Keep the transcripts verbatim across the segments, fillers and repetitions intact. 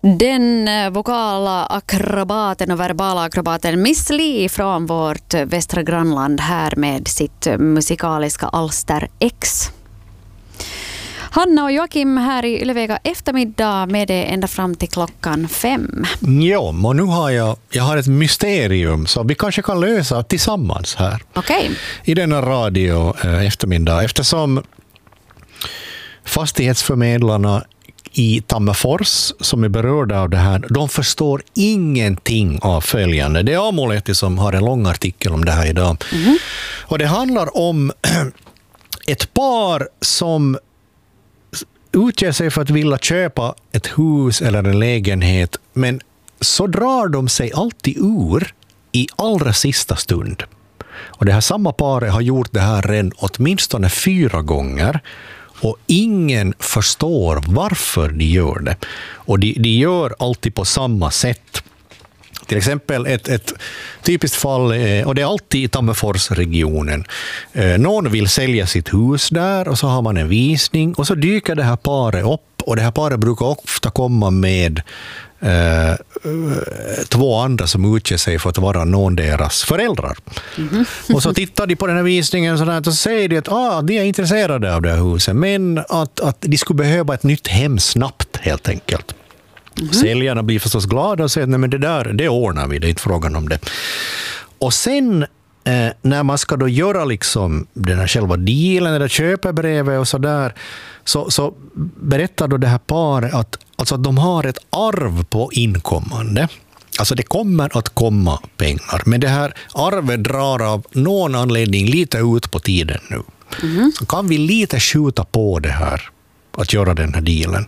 Den vokala akrobaten och verbala akrobaten Miss Li från vårt västra grannland här med sitt musikaliska alster X. Hanna och Joakim här i Ylevega eftermiddag med det ända fram till klockan fem. Ja, och nu har jag, jag har ett mysterium så vi kanske kan lösa tillsammans här. Okej. Okay. I denna radio eh, eftermiddag. Eftersom fastighetsförmedlarna i Tammerfors som är berörda av det här, de förstår ingenting av följande. Det är Amuletti som har en lång artikel om det här idag. Mm-hmm. Och det handlar om ett par som utger sig för att vilja köpa ett hus eller en lägenhet, men så drar de sig alltid ur i allra sista stund. Och det här samma par har gjort det här redan åtminstone fyra gånger. Och ingen förstår varför de gör det. Och de, de gör alltid på samma sätt. Till exempel ett, ett typiskt fall, och det är alltid i Tammerforsregionen. Någon vill sälja sitt hus där och så har man en visning. Och så dyker det här paret upp. Och det här paret brukar ofta komma med eh, två andra som utger sig för att vara någon deras föräldrar. Mm-hmm. Och så tittar de på den här visningen så där, och så säger de att ah, de är intresserade av det här huset, men att, att de skulle behöva ett nytt hem snabbt helt enkelt. Mm-hmm. Säljarna blir förstås glada och säger nej, men det där, det ordnar vi, det är inte frågan om det. Och sen eh, när man ska då göra liksom den här själva dealen eller köpebrevet och så där, så, så berättar då det här paret att, alltså att de har ett arv på inkommande. Alltså det kommer att komma pengar, men det här arvet drar av någon anledning lite ut på tiden nu. Mm-hmm. Så kan vi lite skjuta på det här, att göra den här dealen.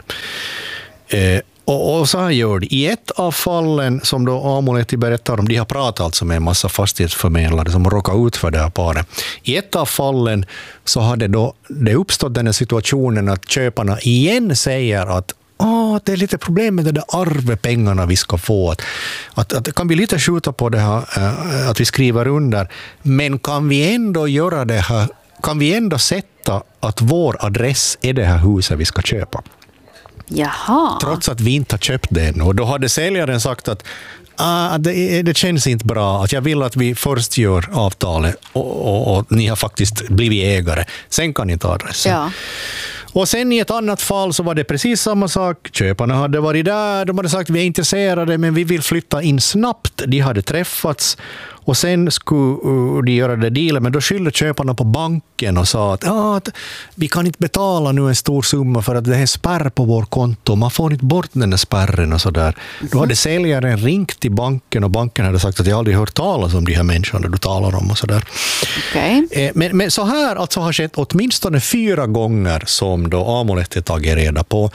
Eh, Och, och så här gör de. I ett av fallen som då Amuletti berättar om, de har pratat alltså med en massa fastighetsförmedlare som råkar ut för det här paret. I ett av fallen så hade då det uppstått den här situationen att köparna igen säger att ah, det är lite problem med det där arvepengarna vi ska få. Att, att, att kan vi lite skjuta på det här, äh, att vi skriver under, men kan vi ändå göra det här, kan vi ändå sätta att vår adress är det här huset vi ska köpa. Jaha. Trots att vi inte har köpt den. Och då hade säljaren sagt att ah, det, det känns inte bra. Att jag vill att vi först gör avtalet och, och, och ni har faktiskt blivit ägare. Sen kan ni ta adressen. Ja. Och sen i ett annat fall så var det precis samma sak. Köparna hade varit där. De hade sagt vi är intresserade men vi vill flytta in snabbt. De hade träffats. Och sen skulle de göra det dealen, men då skyllde köparna på banken och sa att, ah, att vi kan inte betala nu en stor summa för att det är spärr på vår konto. Man får inte bort den där spärren och sådär. Mm-hmm. Då hade säljaren ringt till banken och banken hade sagt att jag aldrig hört talas om de här människorna du talar om och sådär. Okay. Men, men så här alltså har skett åtminstone fyra gånger som då Amuletti tagit reda på.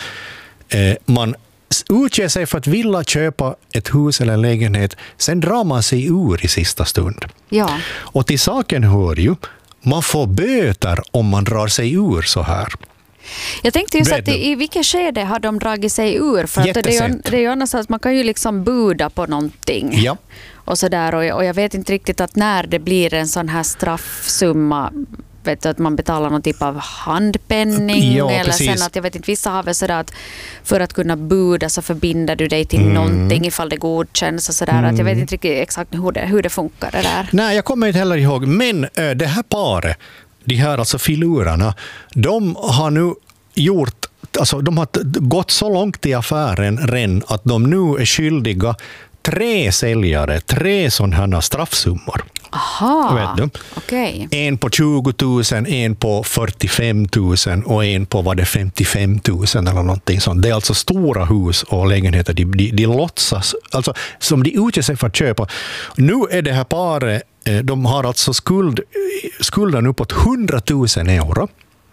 Man utger sig för att vilja köpa ett hus eller en lägenhet, sen drar man sig ur i sista stund. Ja. Och till saken hör ju, man får böter om man drar sig ur så här. Jag tänkte just att i, i vilket skede har de dragit sig ur? För att det, är ju, det är ju annars att man kan ju liksom buda på någonting. Ja. Och, så där, och, och jag vet inte riktigt att när det blir en sån här straffsumma, vet du, att man betalar någon typ av handpenning, ja, eller precis. Sen att jag vet inte, vissa har väl sådär att för att kunna buda så förbinder du dig till mm. någonting ifall det godkänns och sådär, mm. att jag vet inte riktigt exakt hur det, hur det funkar det där. Nej, jag kommer inte heller ihåg, men äh, det här paret, de här alltså filurarna, de har nu gjort, alltså de har gått så långt i affären redan att de nu är skyldiga tre säljare, tre sådana straffsummor. Aha, okej. Okay. En på tjugo tusen, en på fyrtiofem tusen och en på vad det femtiofem tusen eller någonting sånt. Det är alltså stora hus och lägenheter. De, de, de låtsas, alltså som de utger sig för att köpa. Nu är det här paret, de har alltså skuld, skulden uppåt hundra tusen euro.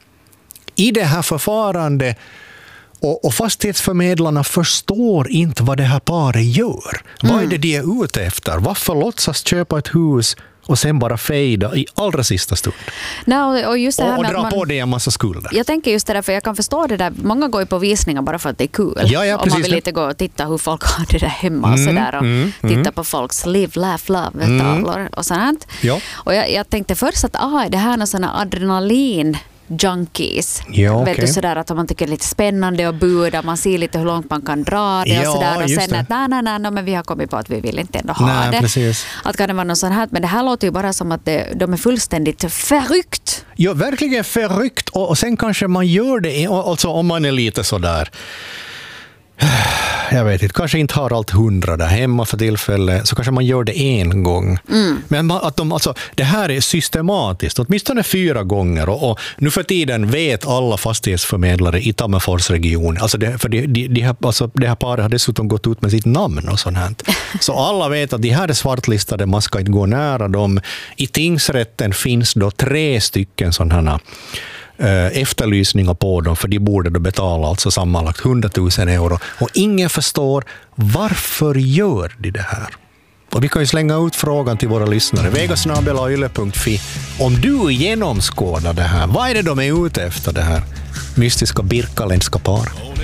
I det här förfarande Och, och fastighetsförmedlarna förstår inte vad det här paret gör. Mm. Vad är det de är ute efter? Varför låtsas köpa ett hus och sen bara fejda i allra sista stund? No, och just det här och, och med dra man, på det en massa skulder. Jag tänker just det där, för jag kan förstå det där. Många går ju på visningar bara för att det är kul. Ja, ja, och man vill lite gå och titta hur folk har det där hemma och, mm, sådär, och mm, titta mm. på folks live, laugh, love mm. tavlor och sånt. Ja. Och jag, jag tänkte först att ah, det här är någon sån här adrenalin junkies. Ja, okay. Vet du, sådär att man tycker det är lite spännande att buda, man ser lite hur långt man kan dra det ja, och sådär och sen det. att nej, nej, nej, nej, men vi har kommit på att vi vill inte ändå ha nej, det. Precis. Att kan det vara något sånt här, men det här låter ju bara som att det, de är fullständigt förryckt. Ja, verkligen förryckt och, och sen kanske man gör det, alltså om man är lite sådär jag vet inte, kanske inte har allt hundra där hemma för tillfället, så kanske man gör det en gång. Mm. Men att de, alltså, det här är systematiskt, åtminstone fyra gånger. Och, och nu för tiden vet alla fastighetsförmedlare i Tammerforsregionen, alltså det, för de, de, de här, alltså det här paret har dessutom gått ut med sitt namn och sånt här. Så alla vet att de här är svartlistade, man ska inte gå nära dem. I tingsrätten finns då tre stycken sådana här efterlysningar på dem, för de borde då betala alltså sammanlagt hundratusen euro. Och ingen förstår varför gör de det här. Och vi kan ju slänga ut frågan till våra lyssnare. vega snabel-a yle punkt fi. Om du genomskådar det här, vad är det de är ute efter, det här mystiska birkaländska par?